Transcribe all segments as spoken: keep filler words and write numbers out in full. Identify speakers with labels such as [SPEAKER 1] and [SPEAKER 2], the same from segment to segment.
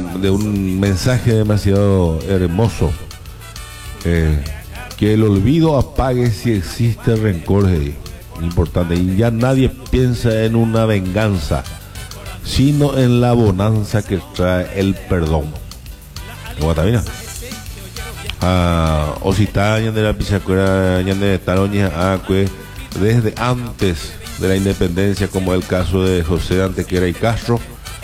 [SPEAKER 1] un, de un mensaje demasiado hermoso. Eh, que el olvido apague si existe rencor, es importante. Y ya nadie piensa en una venganza, sino en la bonanza que trae el perdón. Guatamina. Ah, Ositaña de la Pichacuera, de Taroña, Acue, desde antes de la independencia, como el caso de José Antequera y Castro.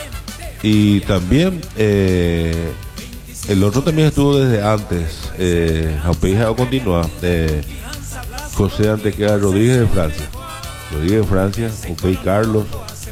[SPEAKER 1] Y también eh, el otro también estuvo desde antes, eh, o continúa, eh, José Antequera Rodríguez de Francia. Rodríguez de Francia, Opey Carlos,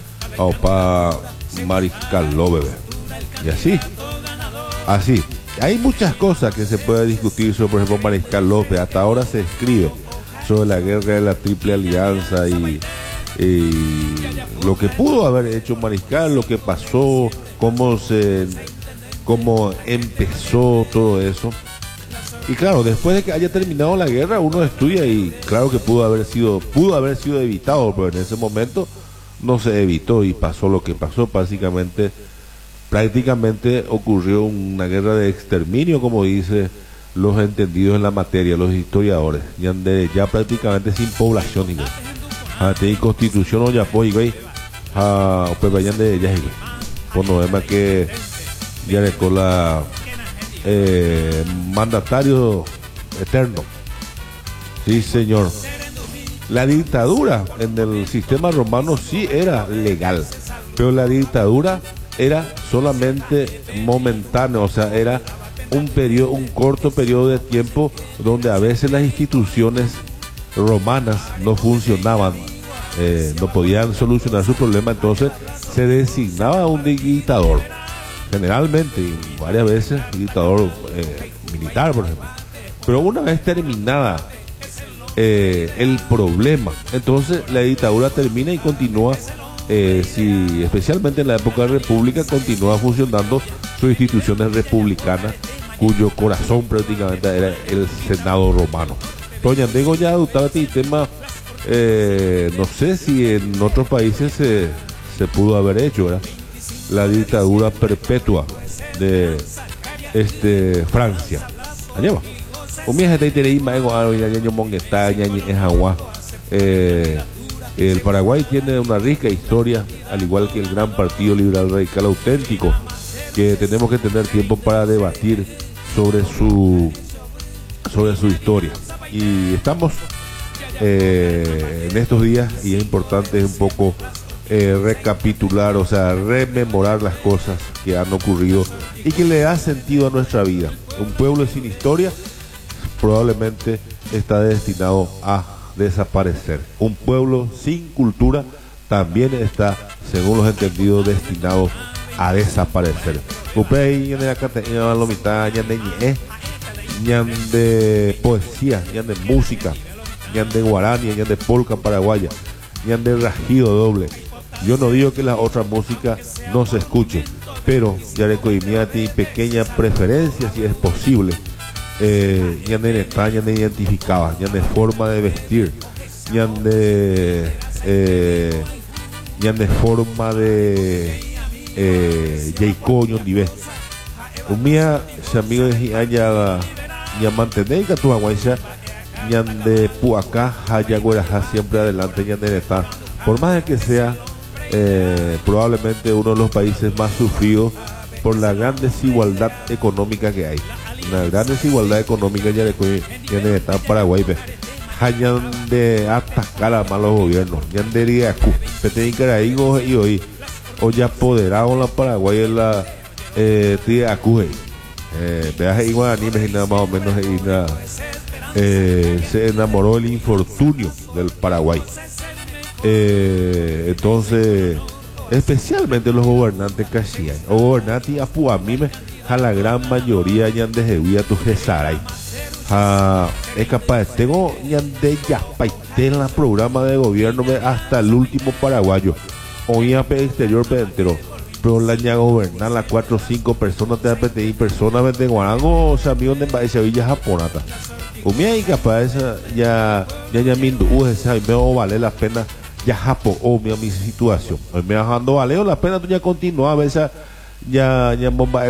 [SPEAKER 1] Opa Mariscal López. Y así, así. Hay muchas cosas que se puede discutir sobre, por ejemplo, Mariscal López. Hasta ahora se escribe sobre la guerra de la Triple Alianza y, y lo que pudo haber hecho Mariscal, lo que pasó, cómo se, cómo empezó todo eso. Y claro, después de que haya terminado la guerra, uno estudia y claro que pudo haber sido, pudo haber sido evitado, pero en ese momento no se evitó y pasó lo que pasó. Básicamente, prácticamente ocurrió una guerra de exterminio, como dice los entendidos en la materia, los historiadores, ya, de, ya prácticamente sin población, y hay constitución o ya pues a pues vayan de ellas y por no es más que ya le con la eh, mandatario eterno. Sí, señor. La dictadura en el sistema romano sí era legal, pero la dictadura era solamente momentáneo, o sea, era un periodo, un corto periodo de tiempo donde a veces las instituciones romanas no funcionaban, eh, no podían solucionar su problema, entonces se designaba un dictador, generalmente y varias veces dictador eh, militar, por ejemplo. Pero una vez terminada eh, el problema, entonces la dictadura termina y continúa. Eh, si especialmente en la época de República continúa funcionando sus instituciones republicanas, cuyo corazón prácticamente era el Senado romano. Doña Diego ya adoptaba este tema, eh, no sé si en otros países se, se pudo haber hecho, ¿verdad? La dictadura perpetua de este Francia. Allá va. Un día se te dice eh el Paraguay tiene una rica historia, al igual que el gran Partido Liberal Radical Auténtico, que tenemos que tener tiempo para debatir sobre su sobre su historia. Y estamos eh, en estos días y es importante un poco eh, recapitular, o sea, rememorar las cosas que han ocurrido y que le da sentido a nuestra vida. Un pueblo sin historia probablemente está destinado a desaparecer. Un pueblo sin cultura también está, según los entendidos, destinado a desaparecer. De poesía, de música, de guarania, de polka paraguaya, de rajido doble. Yo no digo que la otra música no se escuche, pero ya le tiene pequeña preferencia, si es posible. Eh, ya de España me identificaba, ya de forma de vestir, ya de eh, ya de forma de eh, Jacob Yondive. Un día, si amigo de haya ya mantener que tu aguanza, ya de Puacá, haya guaraja siempre adelante, ya de estar. Por más de que sea eh, probablemente uno de los países más sufridos por la gran desigualdad económica que hay. Una gran desigualdad económica ya de que está en Paraguay, hayan de atacar a malos gobiernos, ya de Riacu, Pete Caraigo y hoy, o ya apoderado la Paraguay en la eh, Riacu, eh, veas igual anime y nada más o menos y nada, eh, se enamoró el infortunio del Paraguay. Eh, entonces, especialmente los gobernantes que hacían, o gobernantes a Puamime, a la gran mayoría ya de Jevía tu Gesaray. Es capaz, tengo ya de Yapaité en el programa de gobierno hasta el último paraguayo. Hoy a exterior entero. Pero la ña gobernar las cuatro o cinco personas de P T I, personas de Guarango, o sea, amigos de Países Villa Japonata. Hoy hay capaz, ya, ya, ya, mi me vale la pena. Ya Japón, oh, mira mi situación. Me bajando valeo la pena, tú ya continúa a veces ya, ya bomba.